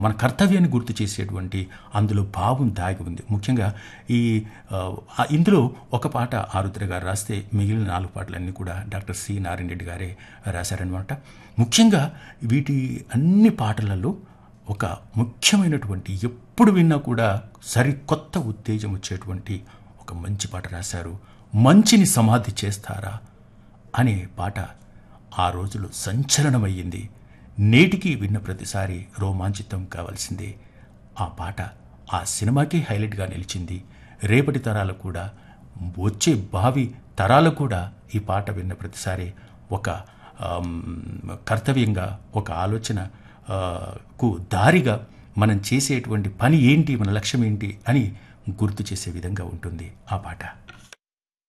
మన కర్తవ్యాన్ని గుర్తు చేసేటువంటి అందులో భావం దాగి ఉంది. ముఖ్యంగా ఈ ఇందులో ఒక పాట ఆరుద్ర గారు రాస్తే మిగిలిన 4 పాటలన్నీ కూడా డాక్టర్ సి నారాయణ రెడ్డి గారే రాశారనమాట. ముఖ్యంగా వీటి అన్ని పాటలలో ఒక ముఖ్యమైనటువంటి ఎప్పుడు విన్నా కూడా సరికొత్త ఉత్తేజం వచ్చేటువంటి ఒక మంచి పాట రాశారు. మంచిని సమాధి చేస్తారా అనే పాట ఆ రోజులో సంచలనమయ్యింది. నేటికి విన్న ప్రతిసారి రోమాంచితం కావాల్సిందే. ఆ పాట ఆ సినిమాకే హైలైట్గా నిలిచింది. రేపటి తరాలు కూడా, వచ్చే భావి తరాలు కూడా ఈ పాట విన్న ప్రతిసారి ఒక కర్తవ్యంగా, ఒక ఆలోచనకు దారిగా మనం చేసేటువంటి పని ఏంటి, మన లక్ష్యం ఏంటి అని గుర్తు చేసే విధంగా ఉంటుంది ఆ పాట.